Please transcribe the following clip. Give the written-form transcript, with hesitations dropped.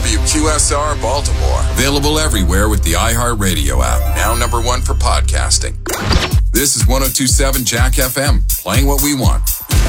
WQSR Baltimore. Available everywhere with the iHeartRadio app. Now #1 for podcasting. This is 102.7 Jack FM, playing what we want